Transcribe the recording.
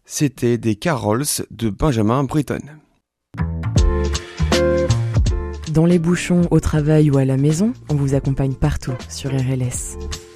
C'était des Carols de Benjamin Britten. Dans les bouchons, au travail ou à la maison, on vous accompagne partout sur RLS.